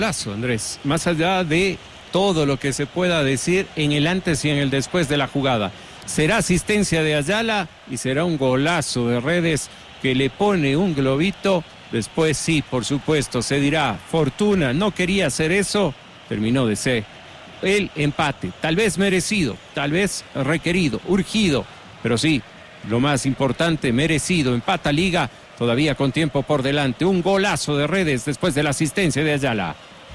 golazo, Andrés, más allá de todo lo que se pueda decir en el antes y en el después de la jugada. Será asistencia de Ayala y será un golazo de Redes que le pone un globito. Después sí, por supuesto, se dirá, Fortuna no quería hacer eso, terminó de ser el empate, tal vez merecido, tal vez requerido, urgido, pero sí, lo más importante, merecido, empata Liga, todavía con tiempo por delante, un golazo de Redes después de la asistencia de Ayala.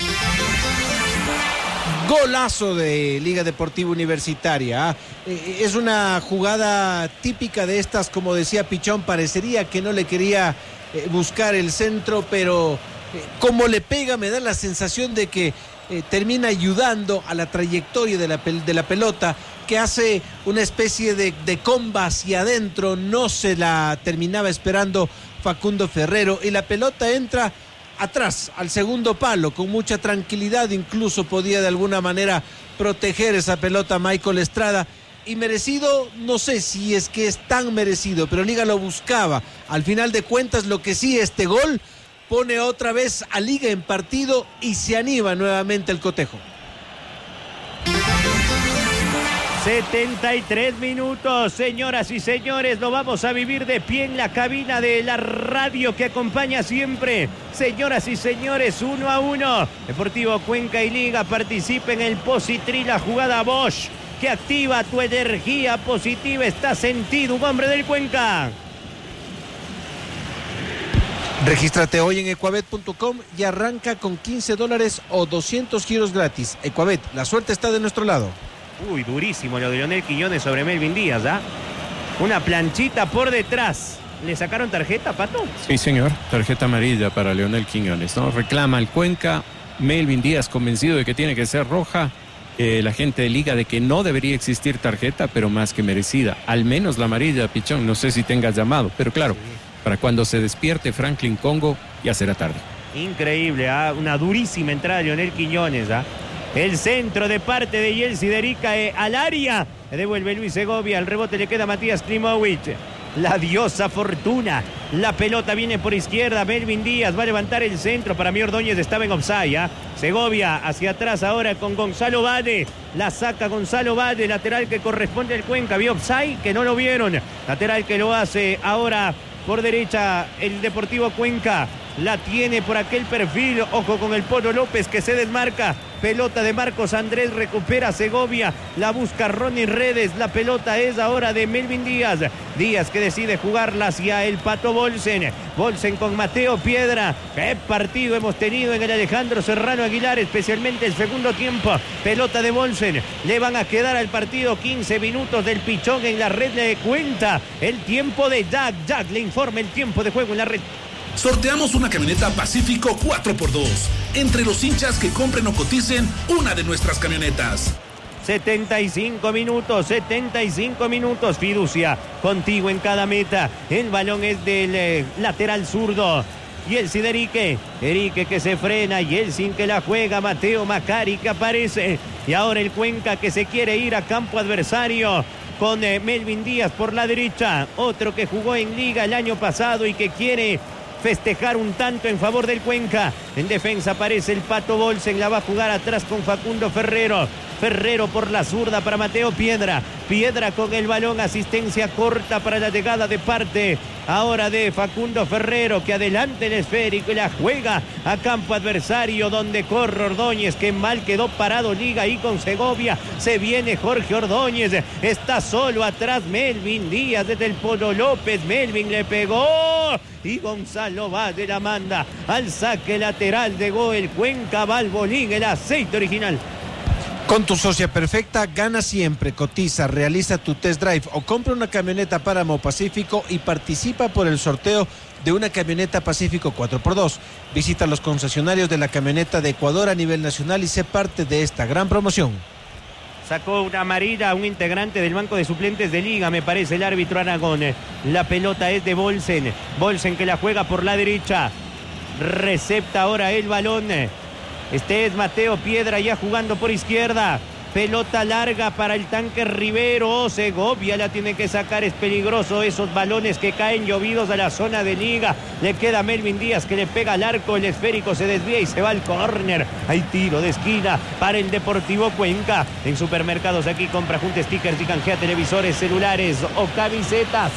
Golazo de Liga Deportiva Universitaria. Es una jugada típica de estas, como decía Pichón, parecería que no le quería buscar el centro, pero como le pega me da la sensación de que termina ayudando a la trayectoria de la pelota, que hace una especie de comba hacia adentro, no se la terminaba esperando Facundo Ferrero y la pelota entra atrás, al segundo palo, con mucha tranquilidad, incluso podía de alguna manera proteger esa pelota Michael Estrada, y merecido, no sé si es que es tan merecido, pero Liga lo buscaba. Al final de cuentas, lo que sí, este gol pone otra vez a Liga en partido y se anima nuevamente el cotejo. 73 minutos, señoras y señores, lo vamos a vivir de pie en la cabina de la radio que acompaña siempre. Señoras y señores, 1-1. Deportivo Cuenca y Liga participen en el Positrí, la jugada Bosch, que activa tu energía positiva. Está sentido un hombre del Cuenca. Regístrate hoy en ecuabet.com y arranca con $15 o 200 giros gratis. Ecuabet, la suerte está de nuestro lado. Uy, durísimo lo de Leonel Quiñones sobre Melvin Díaz, ¿ah? Una planchita por detrás. ¿Le sacaron tarjeta, Pato? Sí, señor, tarjeta amarilla para Leonel Quiñones, ¿no? Reclama el Cuenca, Melvin Díaz convencido de que tiene que ser roja, la gente de Liga de que no debería existir tarjeta, pero más que merecida. Al menos la amarilla, Pichón, no sé si tenga llamado, pero claro, sí, para cuando se despierte Franklin Congo ya será tarde. Increíble, ¿ah? Una durísima entrada de Leonel Quiñones, ¿ah? El centro de parte de Yeltsin Derica al área. Le devuelve Luis Segovia. El rebote le queda a Matías Klimovic. La diosa Fortuna. La pelota viene por izquierda. Melvin Díaz va a levantar el centro. Para mí Ordóñez estaba en offside, ¿eh? Segovia hacia atrás ahora con Gonzalo Valle. La saca Gonzalo Valle. Lateral que corresponde al Cuenca. Vio offside que no lo vieron. Lateral que lo hace ahora por derecha el Deportivo Cuenca. La tiene por aquel perfil. Ojo con el Polo López que se desmarca. Pelota de Marcos Andrés. Recupera Segovia. La busca Ronnie Redes. La pelota es ahora de Melvin Díaz. Díaz que decide jugarla hacia el Pato Bolsen. Bolsen con Mateo Piedra. Qué partido hemos tenido en el Alejandro Serrano Aguilar. Especialmente el segundo tiempo. Pelota de Bolsen. Le van a quedar al partido 15 minutos del Pichón en la red. Le cuenta el tiempo de Jack. Jack le informa el tiempo de juego en la red. Sorteamos una camioneta Pacífico 4x2 entre los hinchas que compren o coticen una de nuestras camionetas. 75 minutos, Fiducia, contigo en cada meta. El balón es del lateral zurdo. Yeltsin Erique que se frena, Yeltsin que la juega, Mateo Macari que aparece. Y ahora el Cuenca que se quiere ir a campo adversario con Melvin Díaz por la derecha. Otro que jugó en Liga el año pasado y que quiere festejar un tanto en favor del Cuenca. En defensa aparece el Pato Bolsen, la va a jugar atrás con Facundo Ferrero. Ferrero por la zurda para Mateo Piedra. Piedra con el balón, asistencia corta para la llegada de parte ahora de Facundo Ferrero, que adelante el esférico y la juega a campo adversario donde corre Ordóñez, que mal quedó parado Liga ahí con Segovia. Se viene Jorge Ordóñez, está solo atrás Melvin Díaz desde el Polo López. Melvin le pegó y Gonzalo Valle la manda al saque lateral de el Cuenca. Balbolín, el aceite original. Con tu socia perfecta, gana siempre. Cotiza, realiza tu test drive o compra una camioneta Páramo Pacífico y participa por el sorteo de una camioneta Pacífico 4x2. Visita los concesionarios de la camioneta de Ecuador a nivel nacional y sé parte de esta gran promoción. Sacó una amarilla a un integrante del banco de suplentes de Liga, me parece el árbitro Aragón. La pelota es de Bolsen. Bolsen que la juega por la derecha. Recepta ahora el balón. Este es Mateo Piedra ya jugando por izquierda. pelota larga para el tanque Rivero. Segovia la tiene que sacar, es peligroso esos balones que caen llovidos a la zona de Liga. Le queda Melvin Díaz que le pega al arco, el esférico se desvía y se va al córner. Hay tiro de esquina para el Deportivo Cuenca. En Supermercados Aquí compra, junta stickers y canjea televisores, celulares o camisetas.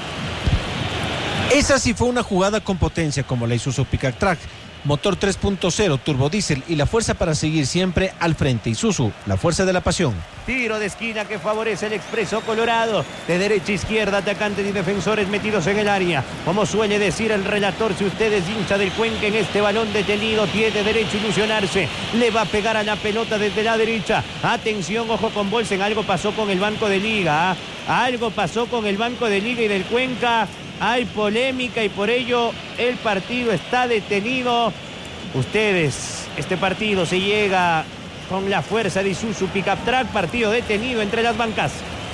Esa sí fue una jugada con potencia, como la Isuzu Pickup Track. Motor 3.0, turbodiesel y la fuerza para seguir siempre al frente. Isuzu, la fuerza de la pasión. Tiro de esquina que favorece el Expreso Colorado. De derecha a izquierda, atacantes y defensores metidos en el área. Como suele decir el relator, si usted es hincha del Cuenca, en este balón detenido tiene derecho a ilusionarse. Le va a pegar a la pelota desde la derecha. Atención, ojo con Bolsen. Algo pasó con el banco de Liga. Algo pasó con el banco de Liga y del Cuenca. Hay polémica y por ello el partido está detenido. Ustedes, este partido se llega con la fuerza de Isuzu Pickup Track. Partido detenido entre las bancas.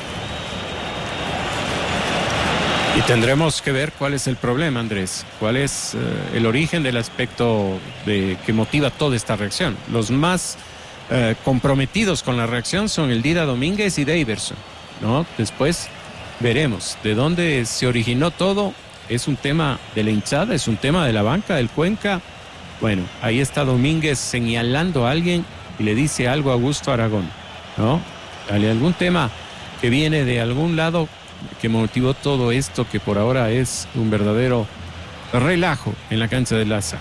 Y tendremos que ver cuál es el problema, Andrés. Cuál es el origen del aspecto que motiva toda esta reacción. Los más comprometidos con la reacción son el Dida Domínguez y Daverson, ¿no? Después veremos de dónde se originó todo. Es un tema de la hinchada, es un tema de la banca del Cuenca. Bueno, ahí está Domínguez señalando a alguien y le dice algo a Augusto Aragón, ¿no? Hay algún tema que viene de algún lado que motivó todo esto, que por ahora es un verdadero relajo en la cancha de Laza.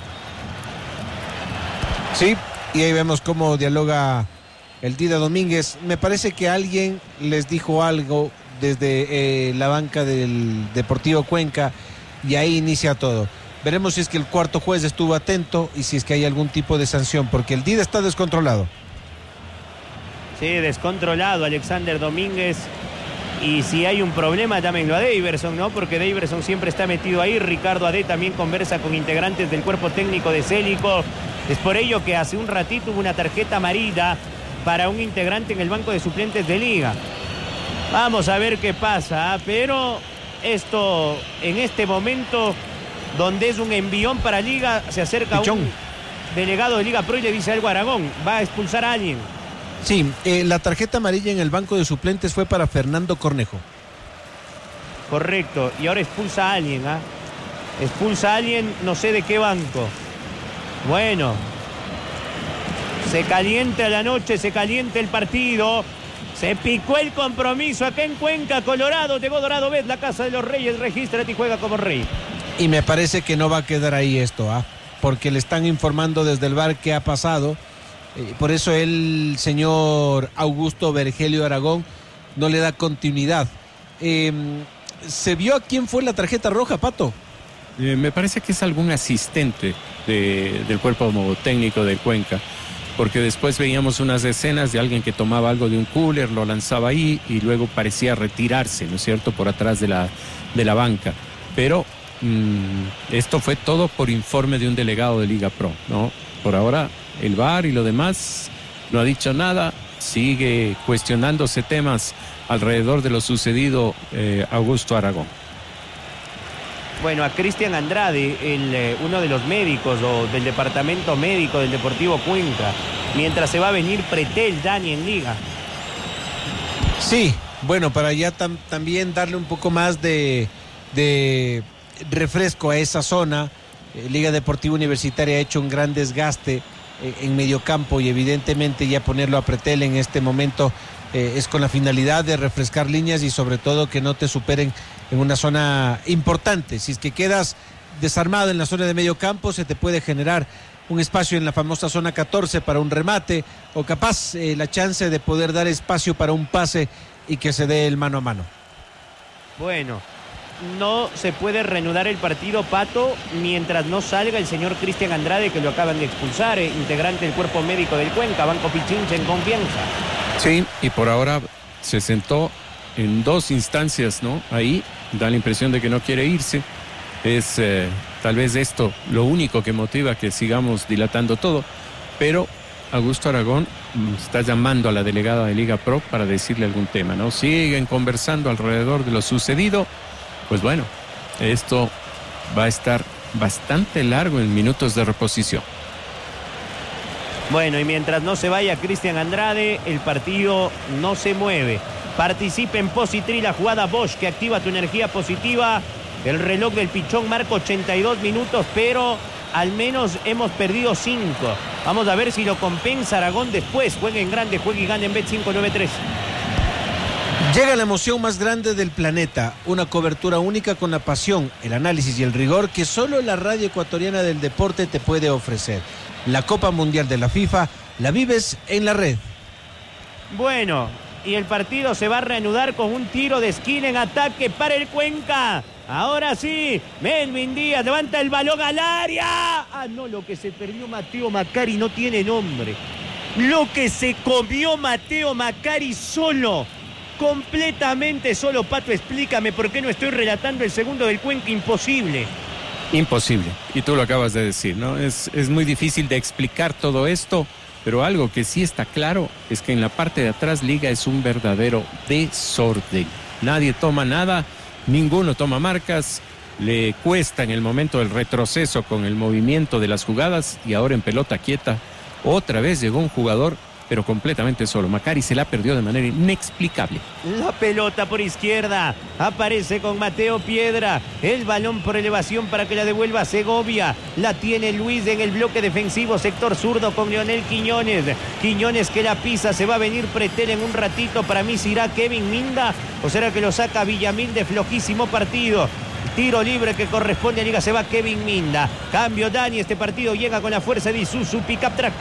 Sí, y ahí vemos cómo dialoga el Dida Domínguez. Me parece que alguien les dijo algo desde la banca del Deportivo Cuenca y ahí inicia todo. Veremos si es que el cuarto juez estuvo atento y si es que hay algún tipo de sanción, porque el Dida está descontrolado. Sí, descontrolado Alexander Domínguez. Y si hay un problema, llámenlo a Daverson, ¿no? Porque Daverson siempre está metido ahí. Ricardo Adé también conversa con integrantes del cuerpo técnico de Célico. Es por ello que hace un ratito hubo una tarjeta amarilla para un integrante en el banco de suplentes de Liga. Vamos a ver qué pasa, pero esto en este momento, donde es un envión para Liga, se acerca Pichón, un delegado de Liga Pro y le dice algo a Aragón, va a expulsar a alguien. Sí, la tarjeta amarilla en el banco de suplentes fue para Fernando Cornejo. Correcto, y ahora expulsa a alguien, ¿ah? Expulsa a alguien, no sé de qué banco. Bueno, se calienta la noche, se calienta el partido. Se picó el compromiso acá en Cuenca, Colorado. Llegó Dorado Bet, la casa de los Reyes. Regístrate y juega como rey. Y me parece que no va a quedar ahí esto, porque le están informando desde el VAR qué ha pasado. Por eso el señor Augusto Vergelio Aragón no le da continuidad. ¿Se vio a quién fue la tarjeta roja, Pato? Me parece que es algún asistente del cuerpo técnico de Cuenca, porque después veíamos unas escenas de alguien que tomaba algo de un cooler, lo lanzaba ahí y luego parecía retirarse, ¿no es cierto?, por atrás de la banca. Pero esto fue todo por informe de un delegado de Liga Pro, ¿no? Por ahora el VAR y lo demás no ha dicho nada, sigue cuestionándose temas alrededor de lo sucedido Augusto Aragón. Bueno, a Cristian Andrade, uno de los médicos o del departamento médico del Deportivo Cuenca, mientras se va a venir Pretel, Dani, en Liga. Sí, bueno, para ya también darle un poco más de refresco a esa zona. Liga Deportiva Universitaria ha hecho un gran desgaste en mediocampo y evidentemente ya ponerlo a Pretel en este momento es con la finalidad de refrescar líneas y sobre todo que no te superen en una zona importante. Si es que quedas desarmado en la zona de medio campo, se te puede generar un espacio en la famosa zona 14 para un remate o capaz la chance de poder dar espacio para un pase y que se dé el mano a mano. Bueno, no se puede reanudar el partido, Pato, mientras no salga el señor Cristian Andrade, que lo acaban de expulsar, integrante del cuerpo médico del Cuenca, Banco Pichincha en confianza. Sí, y por ahora se sentó en dos instancias, ¿no? Ahí da la impresión de que no quiere irse. Es tal vez esto lo único que motiva que sigamos dilatando todo, pero Augusto Aragón está llamando a la delegada de Liga Pro para decirle algún tema, ¿no? Siguen conversando alrededor de lo sucedido. Pues bueno, esto va a estar bastante largo en minutos de reposición. Bueno, y mientras no se vaya Cristian Andrade, el partido no se mueve. Participa en Positri la jugada Bosch, que activa tu energía positiva. El reloj del Pichón marca 82 minutos, pero al menos hemos perdido 5. Vamos a ver si lo compensa Aragón después. Juegue en grande, juegue y gane en Bet593. Llega la emoción más grande del planeta, una cobertura única con la pasión, el análisis y el rigor que solo la radio ecuatoriana del deporte te puede ofrecer. La Copa Mundial de la FIFA la vives en la red. Bueno, y el partido se va a reanudar con un tiro de esquina en ataque para el Cuenca. Ahora sí, Melvin Díaz levanta el balón al área. Ah, no, lo que se perdió Mateo Macari no tiene nombre. Lo que se comió Mateo Macari solo. Completamente solo. Pato, explícame por qué no estoy relatando el segundo del Cuenca. Imposible. Imposible. Y tú lo acabas de decir, ¿no? Es muy difícil de explicar todo esto, pero algo que sí está claro es que en la parte de atrás Liga es un verdadero desorden. Nadie toma nada, ninguno toma marcas, le cuesta en el momento del retroceso con el movimiento de las jugadas y ahora en pelota quieta otra vez llegó un jugador pero completamente solo. Macari se la perdió de manera inexplicable. La pelota por izquierda, aparece con Mateo Piedra, el balón por elevación para que la devuelva Segovia, la tiene Luis en el bloque defensivo, sector zurdo con Leonel Quiñones, Quiñones que la pisa, se va a venir Pretel en un ratito, para mí se irá Kevin Minda, o será que lo saca Villamil de flojísimo partido. Tiro libre que corresponde a Liga, se va Kevin Minda, cambio Dani, este partido llega con la fuerza de Isuzu Pickup Track.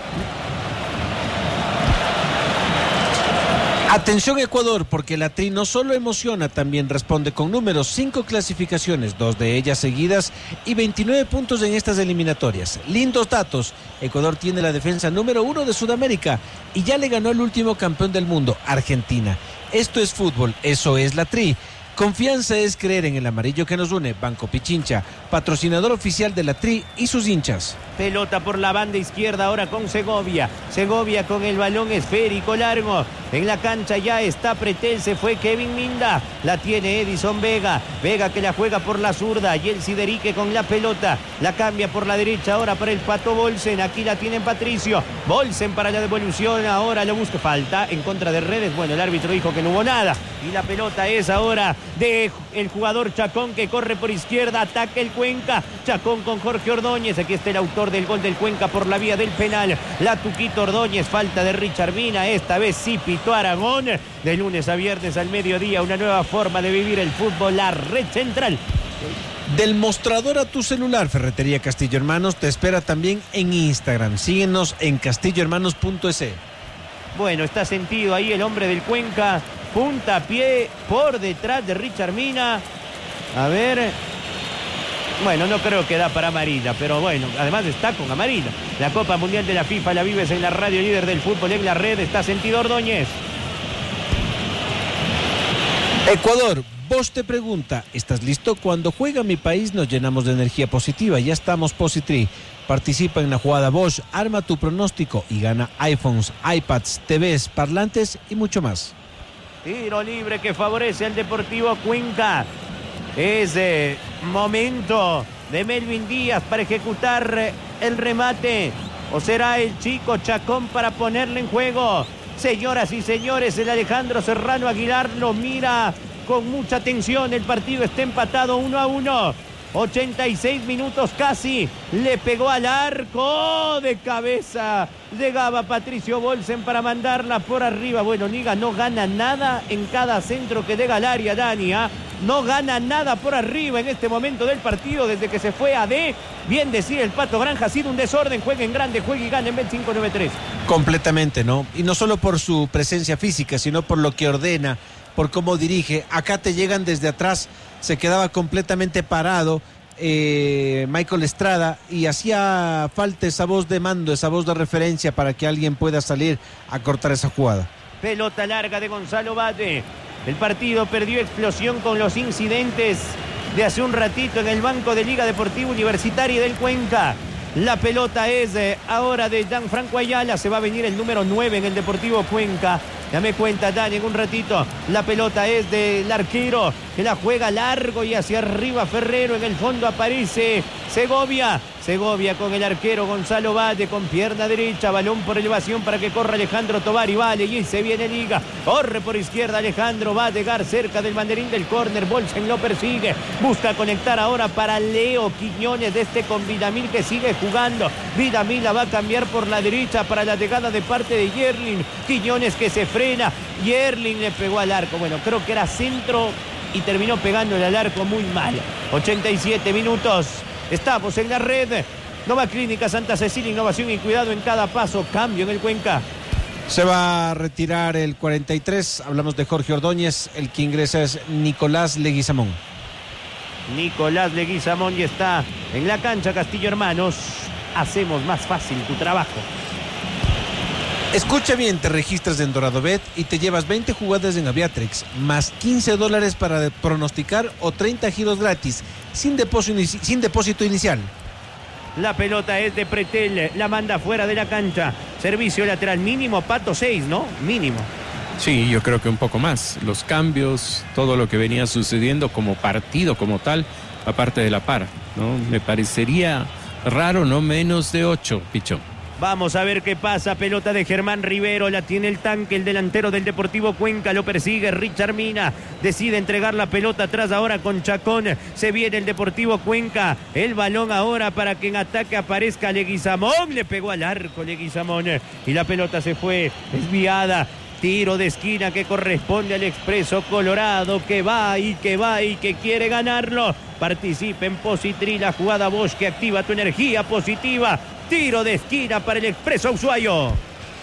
Atención Ecuador, porque la Tri no solo emociona, también responde con números: 5 clasificaciones, 2 de ellas seguidas y 29 puntos en estas eliminatorias. Lindos datos. Ecuador tiene la defensa número 1 de Sudamérica y ya le ganó al último campeón del mundo, Argentina. Esto es fútbol, eso es la Tri. Confianza es creer en el amarillo que nos une. Banco Pichincha, patrocinador oficial de la Tri y sus hinchas. Pelota por la banda izquierda ahora con Segovia. Segovia con el balón esférico largo. En la cancha ya está Pretel, se fue Kevin Minda. La tiene Edison Vega. Vega que la juega por la zurda. Y el Siderique con la pelota. La cambia por la derecha ahora para el Pato Bolsen. Aquí la tiene Patricio. Bolsen para la devolución. Ahora lo busca. Falta en contra de Redes. Bueno, el árbitro dijo que no hubo nada. Y la pelota es ahora de el jugador Chacón que corre por izquierda. Ataca el Cuenca. Chacón con Jorge Ordóñez. Aquí está el autor del gol del Cuenca por la vía del penal. La Tuquito Ordóñez. Falta de Richard Mina. Esta vez sí pitó Aragón. De lunes a viernes al mediodía. Una nueva forma de vivir el fútbol. La red central. Del mostrador a tu celular, Ferretería Castillo Hermanos te espera también en Instagram. Síguenos en castillohermanos.es. Bueno, está sentido ahí el hombre del Cuenca. Punta pie por detrás de Richard Mina. A ver. Bueno, no creo que da para amarilla, pero bueno, además está con amarilla. La Copa Mundial de la FIFA la vives en la radio líder del fútbol en la red. Está sentido Ordóñez. Ecuador, Bosch te pregunta, ¿estás listo? Cuando juega mi país nos llenamos de energía positiva. Ya estamos Positri. Participa en la jugada Bosch, arma tu pronóstico y gana iPhones, iPads, TVs, parlantes y mucho más. Tiro libre que favorece al Deportivo Cuenca. Es momento de Melvin Díaz para ejecutar el remate. ¿O será el chico Chacón para ponerle en juego? Señoras y señores, el Alejandro Serrano Aguilar lo mira con mucha atención. El partido está empatado 1-1. 86 minutos casi. Le pegó al arco de cabeza. Llegaba Patricio Bolsen para mandarla por arriba. Bueno, Liga no gana nada en cada centro que llega al área, Dani. No gana nada por arriba en este momento del partido desde que se fue a D. Bien decía el Pato Granja, ha sido un desorden. Juegue en grande, juegue y gane en Bet593. Completamente, ¿no? Y no solo por su presencia física, sino por lo que ordena, por cómo dirige. Acá te llegan desde atrás. Se quedaba completamente parado Michael Estrada y hacía falta esa voz de mando, esa voz de referencia para que alguien pueda salir a cortar esa jugada. Pelota larga de Gonzalo Bate. El partido perdió explosión con los incidentes de hace un ratito en el banco de Liga Deportiva Universitaria del Cuenca. La pelota es ahora de Gianfranco Ayala. Se va a venir el número 9 en el Deportivo Cuenca. Dame cuenta, Dani, en un ratito. La pelota es del arquero, que la juega largo y hacia arriba Ferrero. En el fondo aparece Segovia. Segovia con el arquero Gonzalo Valle con pierna derecha, balón por elevación para que corra Alejandro Tovar y vale, y se viene Liga, corre por izquierda Alejandro, va a llegar cerca del banderín del córner, Bolsen lo persigue, busca conectar ahora para Leo Quiñones, con Vidamil que sigue jugando, Vidamil la va a cambiar por la derecha para la llegada de parte de Yerling, Quiñones que se frena, Yerling le pegó al arco, bueno, creo que era centro y terminó pegándole al arco muy mal. 87 minutos. Estamos en la red. Nova Clínica Santa Cecilia, innovación y cuidado en cada paso. Cambio en el Cuenca. Se va a retirar el 43. Hablamos de Jorge Ordóñez. El que ingresa es Nicolás Leguizamón. Nicolás Leguizamón y está en la cancha Castillo Hermanos. Hacemos más fácil tu trabajo. Escucha bien, te registras en DoradoBet y te llevas 20 jugadas en Aviatrix, más $15 para pronosticar o 30 giros gratis, sin depósito inicial. La pelota es de Pretel, la manda fuera de la cancha. Servicio lateral mínimo, Pato 6, ¿no? Mínimo. Sí, yo creo que un poco más. Los cambios, todo lo que venía sucediendo como partido, como tal, aparte de la par, ¿no? Me parecería raro, no menos de 8, Pichón. Vamos a ver qué pasa. Pelota de Germán Rivero. La tiene el tanque, el delantero del Deportivo Cuenca. Lo persigue Richard Mina. Decide entregar la pelota atrás ahora con Chacón. Se viene el Deportivo Cuenca. El balón ahora para que en ataque aparezca Leguizamón. Le pegó al arco Leguizamón. Y la pelota se fue desviada. Tiro de esquina que corresponde al Expreso Colorado, que va y que quiere ganarlo. Participa en Positri, la jugada Bosch que activa tu energía positiva. Tiro de esquina para el Expreso Ushuaio.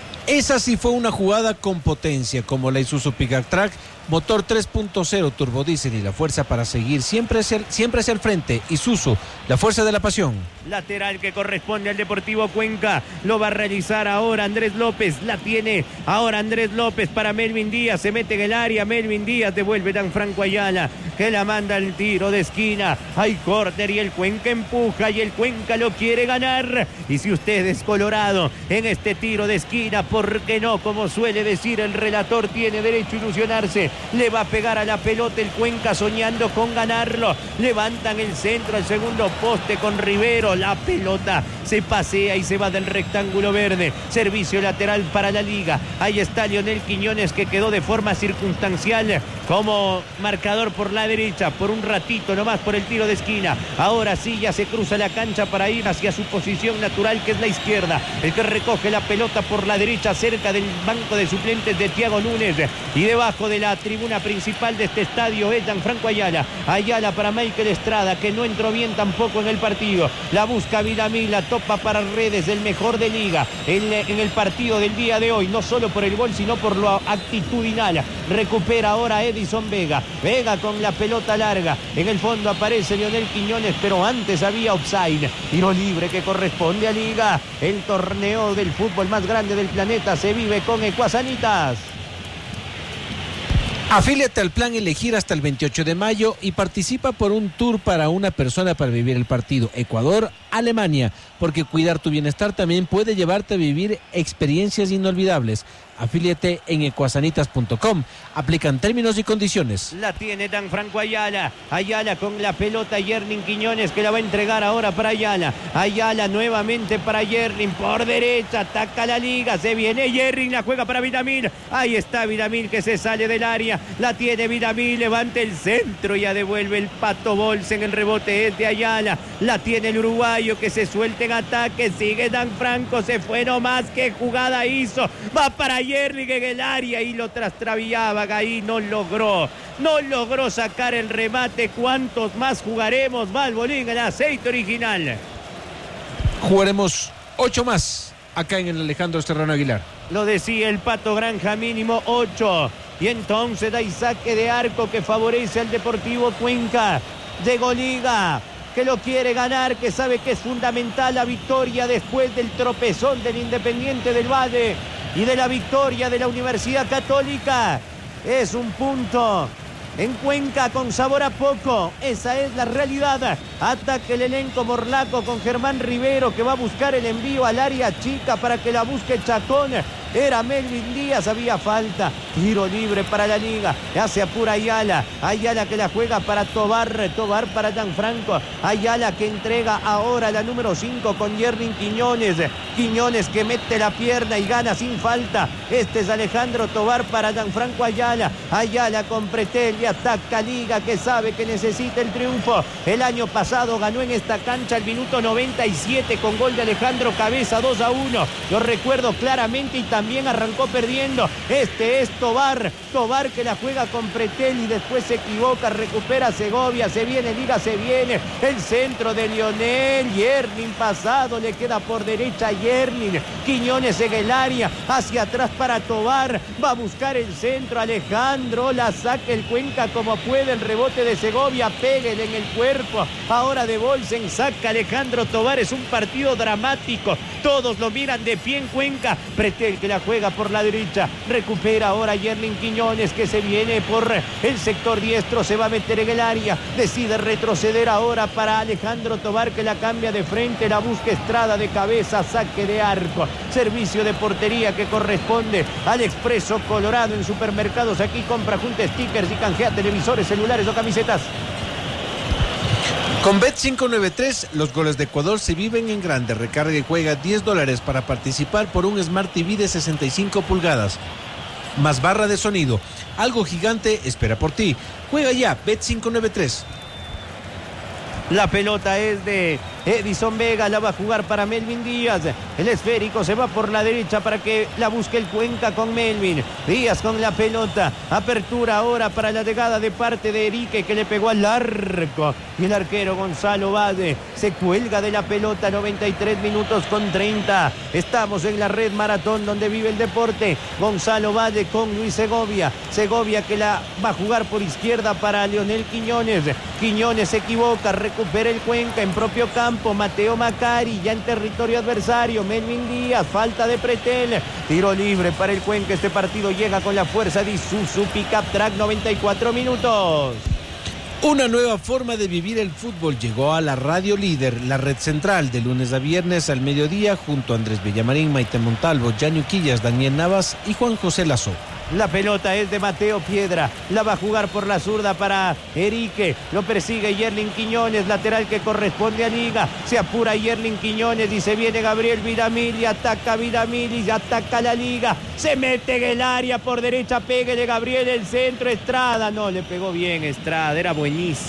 Esa sí fue una jugada con potencia, como la Isuzu Pickup Track, motor 3.0 turbodiesel y la fuerza para seguir siempre hacia el frente. Isuzu, la fuerza de la pasión. Lateral que corresponde al Deportivo Cuenca. Lo va a realizar ahora Andrés López. La tiene ahora Andrés López para Melvin Díaz. Se mete en el área. Melvin Díaz devuelve Dan Franco Ayala, que la manda el tiro de esquina. Hay córner y el Cuenca empuja y el Cuenca lo quiere ganar. Y si usted es colorado en este tiro de esquina, ¿por qué no? Como suele decir el relator, tiene derecho a ilusionarse. Le va a pegar a la pelota el Cuenca soñando con ganarlo. Levantan el centro al segundo poste con Rivero. La pelota se pasea y se va del rectángulo verde. Servicio lateral para la Liga. Ahí está Lionel Quiñones, que quedó de forma circunstancial como marcador por la derecha, por un ratito nomás por el tiro de esquina. Ahora sí ya se cruza la cancha para ir hacia su posición natural, que es la izquierda. El que recoge la pelota por la derecha cerca del banco de suplentes de Thiago Núñez, y debajo de la tribuna principal de este estadio es Dan Franco Ayala. Ayala para Michael Estrada, que no entró bien tampoco en el partido. La busca Vidamil, la topa para Redes, el mejor de Liga en el partido del día de hoy, no solo por el gol sino por lo actitudinal. Recupera ahora Edison Vega. Vega con la pelota larga. En el fondo aparece Lionel Quiñones, pero antes había offside. Tiro libre que corresponde a Liga. El torneo del fútbol más grande del planeta se vive con Ecuasanitas. Afíliate al plan Elegir hasta el 28 de mayo y participa por un tour para una persona para vivir el partido Ecuador-Alemania, porque cuidar tu bienestar también puede llevarte a vivir experiencias inolvidables. Afíliate en ecuasanitas.com. Aplican términos y condiciones. La tiene Dan Franco Ayala. Ayala con la pelota, Yerling Quiñones, que la va a entregar ahora para Ayala. Ayala nuevamente para Yerling por derecha. Ataca la Liga. Se viene Yerling, la juega para Vidamil. Ahí está Vidamil, que se sale del área. La tiene Vidamil, levanta el centro y ya devuelve el Pato Bolsen. El rebote es de Ayala. La tiene el uruguayo, que se suelta en ataque. Sigue Dan Franco. Se fue nomás. ¿Qué jugada hizo? Va para Yerling en el área y lo trastrabillaba. Ahí no logró sacar el remate. ¿Cuántos más jugaremos? Valbolín, el aceite original. Jugaremos 8 más acá en el Alejandro Serrano Aguilar. Lo decía el Pato Granja, mínimo 8. Y entonces hay saque de arco que favorece al Deportivo Cuenca. Llegó Liga, que lo quiere ganar, que sabe que es fundamental la victoria después del tropezón del Independiente del Valle y de la victoria de la Universidad Católica. Es un punto en Cuenca con sabor a poco. Esa es la realidad. Ataca el elenco morlaco con Germán Rivero, que va a buscar el envío al área chica para que la busque Chacón. era Melvin Díaz, había falta. Tiro libre para la Liga, hace apura Ayala. Ayala que la juega para Tobar, Tobar para Gianfranco. Ayala que entrega ahora la número 5 con Yerlin Quiñones. Quiñones que mete la pierna y gana sin falta. Este es Alejandro Tobar para Gianfranco Ayala. Ayala con Pretel y ataca Liga, que sabe que necesita el triunfo. El año pasado ganó en esta cancha el minuto 97 con gol de Alejandro Cabeza, 2-1. Lo recuerdo claramente, y también arrancó perdiendo. Este es Tobar, Tobar que la juega con Pretel y después se equivoca, recupera Segovia, se viene Liga, se viene el centro de Lionel. Yerlin pasado, le queda por derecha Yerlin. Quiñones en el área, hacia atrás para Tobar, va a buscar el centro Alejandro, la saca el Cuenca como puede, el rebote de Segovia, pégale en el cuerpo. Ahora de Bolsen, saca Alejandro Tobar. Es un partido dramático, todos lo miran de pie en Cuenca. Pretel que la juega por la derecha, recupera ahora Yerlin Quiñones, que se viene por el sector diestro, se va a meter en el área, decide retroceder ahora para Alejandro Tobar, que la cambia de frente, la busca Estrada de cabeza, saque de arco, servicio de portería que corresponde al Expreso Colorado. En supermercados aquí compra junta stickers y canjea televisores, celulares o camisetas. Con Bet593, los goles de Ecuador se viven en grande. Recarga y juega $10 para participar por un Smart TV de 65 pulgadas. Más barra de sonido. Algo gigante espera por ti. Juega ya, Bet593. La pelota es de Edison Vega, la va a jugar para Melvin Díaz. El esférico se va por la derecha para que la busque el Cuenca con Melvin. Díaz con la pelota. Apertura ahora para la llegada de parte de Erique, que le pegó al arco. Y el arquero Gonzalo Bade se cuelga de la pelota. 93 minutos con 30. Estamos en la red maratón donde vive el deporte. Gonzalo Bade con Luis Segovia. Segovia que la va a jugar por izquierda para Lionel Quiñones. Quiñones se equivoca, recupera el Cuenca en propio campo. Mateo Macari ya en territorio adversario. Melvin Díaz, falta de Pretel. Tiro libre para el Cuenca. Este partido llega con la fuerza de Isuzu Pickup Track. 94 minutos. Una nueva forma de vivir el fútbol llegó a la Radio Líder, la red central, de lunes a viernes al mediodía, junto a Andrés Villamarín, Maite Montalvo, Yanio Quillas, Daniel Navas y Juan José Lazo. La pelota es de Mateo Piedra, la va a jugar por la zurda para Erique, lo persigue Yerlin Quiñones, lateral que corresponde a Liga, se apura Yerlin Quiñones y se viene Gabriel Vidamil y ataca Vidamil y ataca la Liga, se mete en el área por derecha, pégale Gabriel, el centro, Estrada, no, le pegó bien Estrada, era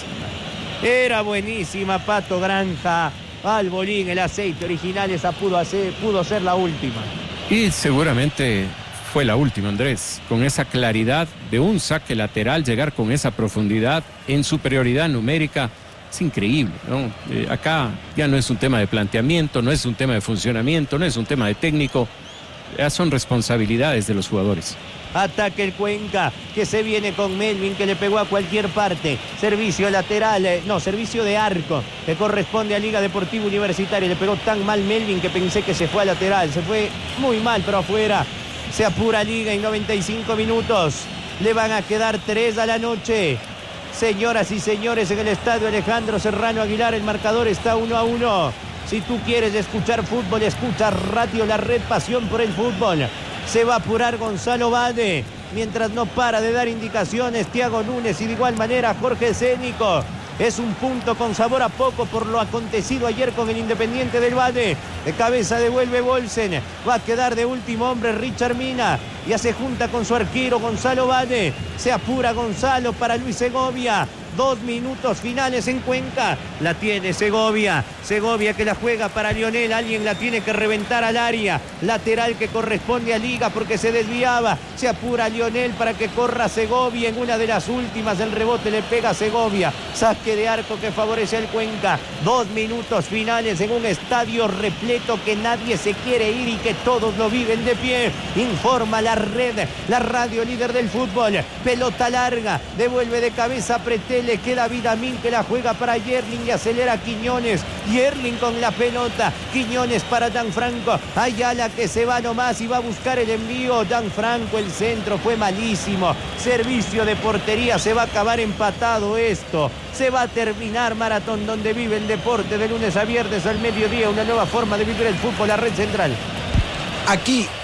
buenísima Pato Granja, al bolín, el aceite original, esa pudo ser la última. Y seguramente fue la última, Andrés, con esa claridad de un saque lateral, llegar con esa profundidad en superioridad numérica, es increíble, ¿no? Acá ya no es un tema de planteamiento, no es un tema de funcionamiento, no es un tema de técnico, ya son responsabilidades de los jugadores. Ataque el Cuenca, que se viene con Melvin, que le pegó a cualquier parte. Servicio lateral, servicio de arco, que corresponde a Liga Deportiva Universitaria. Le pegó tan mal Melvin que pensé que se fue a lateral. Se fue muy mal, pero afuera. Se apura Liga en 95 minutos. Le van a quedar 3 a la noche. Señoras y señores, en el estadio Alejandro Serrano Aguilar, el marcador está 1-1. Si tú quieres escuchar fútbol, escucha Radio La Red, pasión por el fútbol. Se va a apurar Gonzalo Bade, mientras no para de dar indicaciones Thiago Núñez y de igual manera Jorge Cénico. Es un punto con sabor a poco por lo acontecido ayer con el Independiente del Valle. De cabeza devuelve Bolsen. Va a quedar de último hombre Richard Mina. Ya se junta con su arquero Gonzalo Valle. Se apura Gonzalo para Luis Segovia. 2 minutos finales en Cuenca. La tiene Segovia. Segovia que la juega para Lionel. Alguien la tiene que reventar al área. Lateral que corresponde a Liga porque se desviaba. Se apura Lionel para que corra Segovia. En una de las últimas el rebote le pega a Segovia. Saque de arco que favorece al Cuenca. 2 minutos finales en un estadio repleto que nadie se quiere ir y que todos lo viven de pie. Informa la red, la radio líder del fútbol. Pelota larga. Devuelve de cabeza a Pretel. Le queda Vidamín que la juega para Yerlin y acelera Quiñones. Yerlin con la pelota. Quiñones para Gianfranco. Ayala que se va nomás y va a buscar el envío. Gianfranco, el centro fue malísimo. Servicio de portería. Se va a acabar empatado esto. Se va a terminar maratón donde vive el deporte de lunes a viernes al mediodía. Una nueva forma de vivir el fútbol, la red central. Aquí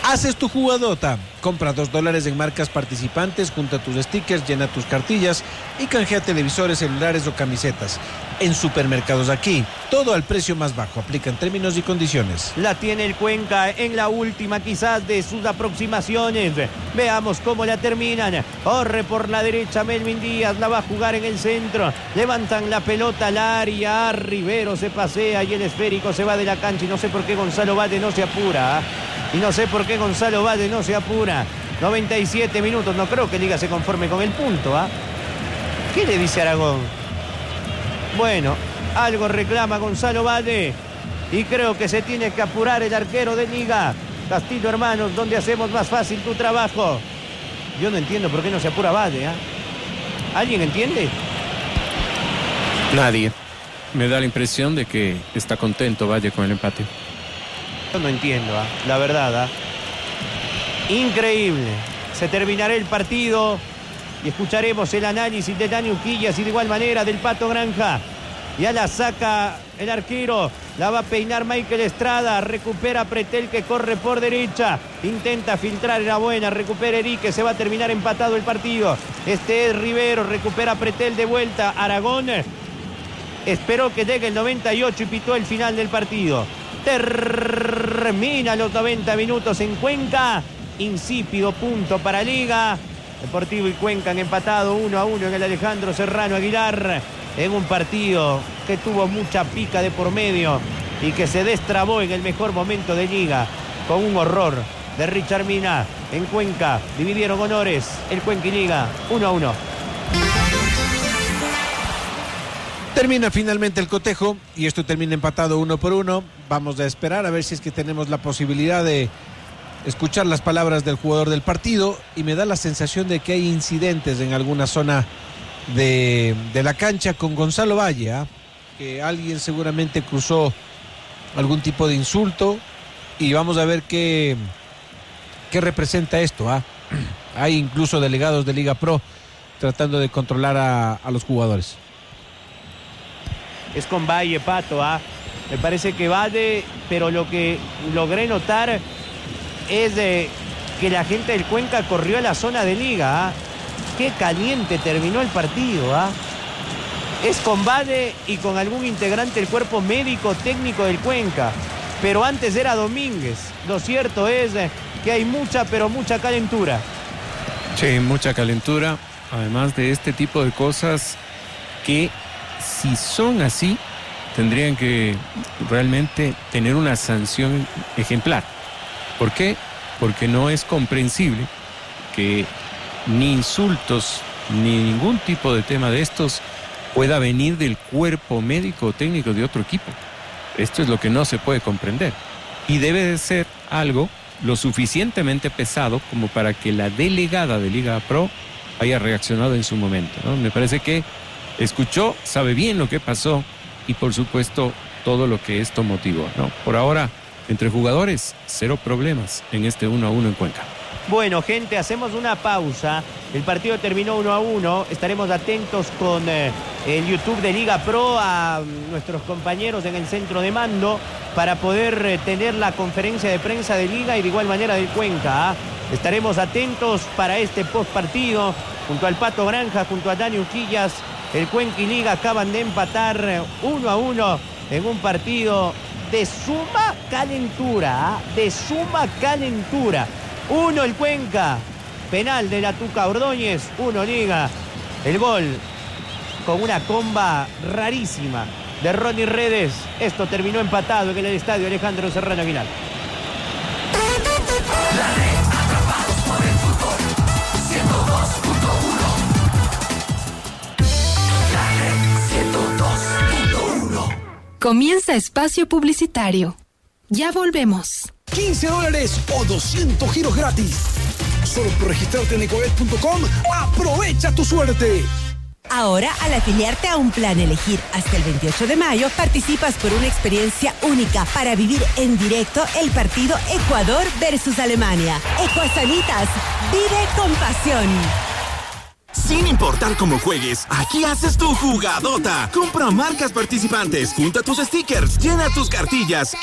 Haces tu jugadota. Compra $2 en marcas participantes, junta tus stickers, llena tus cartillas y canjea televisores, celulares o camisetas. En Supermercados Aquí, todo al precio más bajo. Aplican términos y condiciones. La tiene el Cuenca en la última quizás de sus aproximaciones. Veamos cómo la terminan. Corre por la derecha Melvin Díaz, la va a jugar en el centro. Levantan la pelota al área. Rivero se pasea y el esférico se va de la cancha. Y no sé por qué Gonzalo Valle no se apura. Y no sé por qué Gonzalo Valle no se apura. 97 minutos. No creo que Liga se conforme con el punto. ¿Qué le dice Aragón? Bueno, algo reclama Gonzalo Valle. Y creo que se tiene que apurar el arquero de Liga. Castillo Hermanos, donde hacemos más fácil tu trabajo. Yo no entiendo por qué no se apura Valle. ¿Alguien entiende? Nadie. Me da la impresión de que está contento Valle con el empate. Yo no entiendo, la verdad. Increíble. Se terminará el partido y escucharemos el análisis de Dani Uquillas y de igual manera del Pato Granja. Ya la saca el arquero, la va a peinar Michael Estrada, recupera Pretel que corre por derecha, intenta filtrar, era buena, recupera Erique, se va a terminar empatado el partido. Este es Rivero, recupera Pretel de vuelta, Aragón esperó que llegue el 98 y pitó el final del partido. Termina los 90 minutos en Cuenca, insípido punto para Liga. Deportivo y Cuenca han empatado 1-1 en el Alejandro Serrano Aguilar, en un partido que tuvo mucha pica de por medio y que se destrabó en el mejor momento de Liga con un horror de Richard Mina. En Cuenca dividieron honores el Cuenca y Liga 1-1. Termina finalmente el cotejo y esto termina empatado 1-1. Vamos a esperar a ver si es que tenemos la posibilidad de escuchar las palabras del jugador del partido, y me da la sensación de que hay incidentes en alguna zona de la cancha con Gonzalo Valle, que alguien seguramente cruzó algún tipo de insulto, y vamos a ver qué representa esto. Hay incluso delegados de Liga Pro tratando de controlar a los jugadores. Es con Valle, Pato, me parece que Valle, pero lo que logré notar es que la gente del Cuenca corrió a la zona de Liga. Qué caliente terminó el partido. Es con Valle y con algún integrante del cuerpo médico técnico del Cuenca, pero antes era Domínguez. Lo cierto es que hay mucha, pero mucha calentura. Sí, mucha calentura, además de este tipo de cosas que, si son así, tendrían que realmente tener una sanción ejemplar. ¿Por qué? Porque no es comprensible que ni insultos ni ningún tipo de tema de estos pueda venir del cuerpo médico o técnico de otro equipo. Esto es lo que no se puede comprender. Y debe de ser algo lo suficientemente pesado como para que la delegada de Liga Pro haya reaccionado en su momento, ¿no? Me parece que escuchó, sabe bien lo que pasó y por supuesto todo lo que esto motivó, ¿no? Por ahora, entre jugadores, 0 problemas en este 1-1 en Cuenca. Bueno, gente, hacemos una pausa. El partido terminó 1-1. Estaremos atentos con el YouTube de Liga Pro a nuestros compañeros en el centro de mando para poder tener la conferencia de prensa de Liga y de igual manera del Cuenca. Estaremos atentos para este post partido junto al Pato Granja, junto a Dani Uquillas. El Cuenca y Liga acaban de empatar 1-1 en un partido de suma calentura, de suma calentura. 1 el Cuenca, penal de la Tuca Ordóñez, 1 Liga. El gol con una comba rarísima de Ronnie Redes. Esto terminó empatado en el estadio Alejandro Serrano Aguilar. La red, atrapados por el fútbol, 102.1. La red 102.1. Comienza espacio publicitario. Ya volvemos. $15 o 200 giros gratis. Solo por registrarte en ecovet.com, aprovecha tu suerte. Ahora, al afiliarte a un plan Elegir hasta el 28 de mayo, participas por una experiencia única para vivir en directo el partido Ecuador versus Alemania. Ecuasanitas, vive con pasión. Sin importar cómo juegues, aquí haces tu jugadota. Compra marcas participantes, junta tus stickers, llena tus cartillas